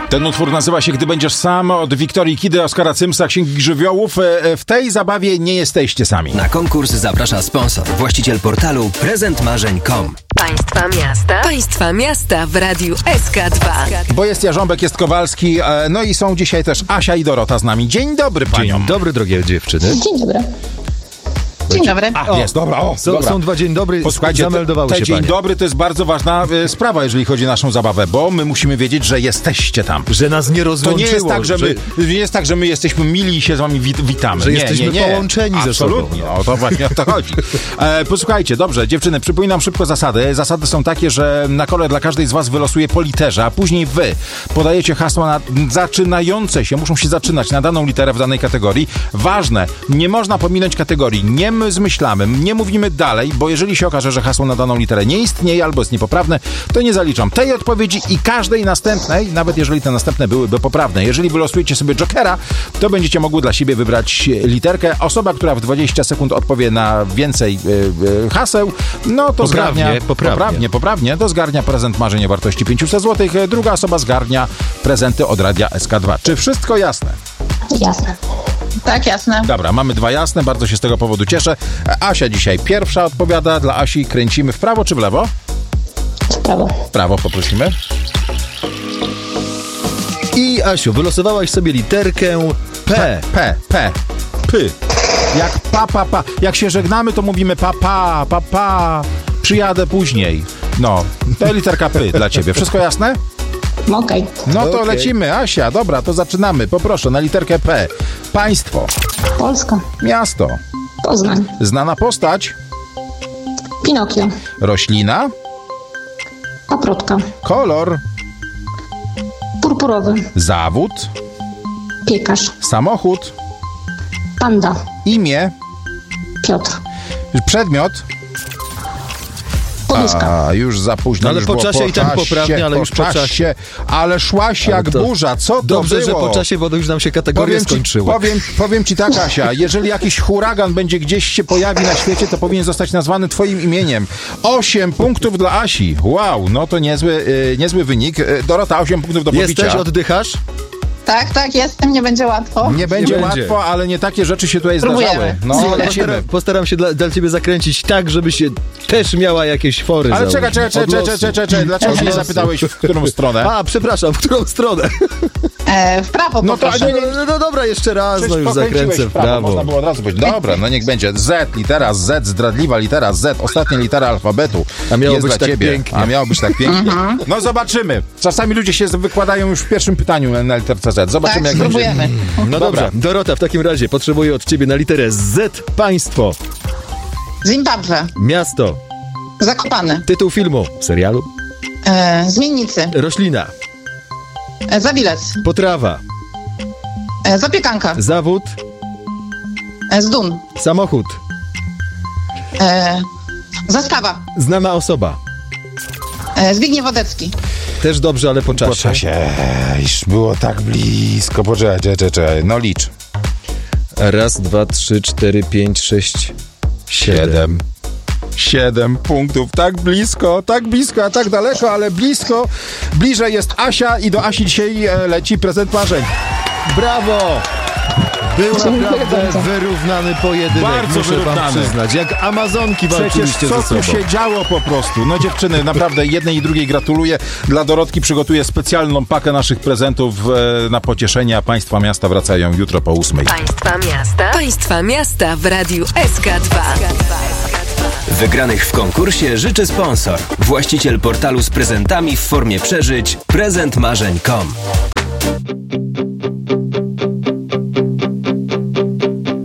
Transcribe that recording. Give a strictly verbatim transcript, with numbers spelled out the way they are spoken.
Ten utwór nazywa się Gdy będziesz sam, od Wiktorii Kidy, Oskara Cymsa, Księgi Żywiołów. W tej zabawie nie jesteście sami. Na konkurs zaprasza sponsor, właściciel portalu prezent marzeń kropka com. Państwa miasta. Państwa miasta w Radiu S K dwa. Bo jest Jarząbek, jest Kowalski, no i są dzisiaj też Asia i Dorota z nami. Dzień dobry paniom. Dzień dobry, drogie dziewczyny. Dzień dobry. Dzień dobry. A, o, jest, dobra, o, są, dobra. Są dwa dzień dobry, posłuchajcie, zameldowały te, się te dzień panie. dobry to jest bardzo ważna y, sprawa, jeżeli chodzi o naszą zabawę, bo my musimy wiedzieć, że jesteście tam. Że nas nie rozłączyło. To nie jest tak, że my, że... nie jest tak, że my jesteśmy mili i się z wami wit- witamy. Że nie, jesteśmy nie, nie. połączeni ze sobą. Absolutnie, no, to właśnie o to chodzi. E, posłuchajcie, dobrze, dziewczyny, przypominam szybko zasady. Zasady są takie, że na kole dla każdej z was wylosuje po literze, a później wy podajecie hasła na, zaczynające się, muszą się zaczynać na daną literę w danej kategorii. Ważne, nie można pominąć kategorii. Nie my zmyślamy, nie mówimy dalej, bo jeżeli się okaże, że hasło na daną literę nie istnieje albo jest niepoprawne, to nie zaliczam tej odpowiedzi i każdej następnej, nawet jeżeli te następne byłyby poprawne. Jeżeli wylosujecie sobie jokera, to będziecie mogły dla siebie wybrać literkę. Osoba, która w dwadzieścia sekund odpowie na więcej y, y, haseł, no to poprawnie, zgarnia poprawnie. poprawnie, poprawnie, to zgarnia prezent marzeń o wartości pięćset złotych. Druga osoba zgarnia prezenty od Radia S K dwa. Czy wszystko jasne? Jasne. Tak, jasne. Dobra, mamy dwa jasne, bardzo się z tego powodu cieszę. Asia dzisiaj pierwsza odpowiada. Dla Asi kręcimy w prawo czy w lewo? W prawo. W prawo poprosimy. I Asiu, wylosowałaś sobie literkę P. P, P, P. Jak pa, pa, pa. Jak się żegnamy, to mówimy pa, pa, pa, pa. Przyjadę później. No, to literka P dla ciebie. Wszystko jasne? Okej. Okay. No to Okay. lecimy. Asia, dobra, to zaczynamy. Poproszę na literkę P. Państwo. Polska. Miasto. Poznań. Znana postać. Pinokio. Roślina. Paprotka. Kolor. Purpurowy. Zawód. Piekarz. Samochód. Panda. Imię. Piotr. Przedmiot. Podniska. A, już za późno. No ale już po było czasie i tak poprawnie, ale po już po czasie. Ale szłaś Ale jak to burza. Co to Dobrze, było? że po czasie, bo to już nam się kategoria Powiem ci, skończyła. powiem, powiem ci tak, Asia, jeżeli jakiś huragan będzie gdzieś się pojawi na świecie, to powinien zostać nazwany twoim imieniem. Osiem punktów dla Asi. Wow, no to niezły, yy, niezły wynik. Yy, Dorota, osiem punktów do pobicia. Jesteś, oddychasz? Tak, tak, jestem, nie będzie łatwo. Nie będzie Nie łatwo, będzie. ale nie takie rzeczy się tutaj Próbujemy. zdarzały. No, Słuchaj, lecimy. postaram, postaram się dla, dla ciebie zakręcić tak, żeby się też miała jakieś fory. Ale założyć. czekaj, czekaj, czekaj, Od czekaj, losu. czekaj, czekaj, dlaczego Od się nie losu. zapytałeś, w którą stronę? A, przepraszam, w którą stronę? E, w prawo No to- poproszę. nie, nie, No, no dobra, jeszcze raz, no Przecież już pokręciłeś zakręcę w prawo, prawo. Można było od razu powiedzieć, dobra, no niech będzie Z, litera Z, zdradliwa litera Z, ostatnia litera alfabetu. A miało jest być dla tak ciebie. pięknie. A miało być tak pięknie. No zobaczymy. Czasami ludzie się wykładają już w pierwszym pytaniu na literce Z. Zobaczymy, Tak, jak będzie. spróbujemy. No Dobra. dobrze, Dorota, w takim razie potrzebuję od ciebie na literę Z. Państwo, Zimbabwe. miasto, Zakopane. tytuł filmu, serialu, E, zmiennicy. roślina, E, Zawilec. potrawa, E, zapiekanka. zawód, E, zdun. samochód, E, zastawa. znana osoba. E, Zbigniew Wodecki. Też dobrze, ale po czasie. Po czasie. Iż było tak blisko. Poczekaj, czekaj, czekaj. No licz. Raz, dwa, trzy, cztery, pięć, sześć, Siedem. Siedem punktów. Tak blisko, tak blisko, a tak daleko, ale blisko. Bliżej jest Asia i do Asi dzisiaj e, leci prezent marzeń. Brawo! Był Dziękuję naprawdę bardzo. wyrównany pojedynek, Bardzo muszę wam wyrównany. przyznać. Jak Amazonki Przecież walczyliście co ze sobą. tu się działo po prostu? No dziewczyny, naprawdę jednej i drugiej gratuluję. Dla Dorotki przygotuję specjalną pakę naszych prezentów e, na pocieszenie, a państwa miasta wracają jutro po ósmej. Państwa miasta. Państwa miasta w Radiu S K dwa. Wygranych w konkursie życzy sponsor, właściciel portalu z prezentami w formie przeżyć prezent marzeń kropka com.